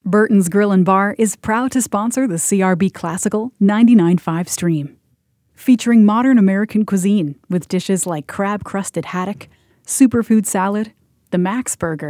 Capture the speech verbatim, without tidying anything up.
Burton's Grill and Bar is proud to sponsor the C R B Classical ninety-nine point five stream. Featuring modern American cuisine with dishes like crab-crusted haddock, superfood salad, the Max Burger,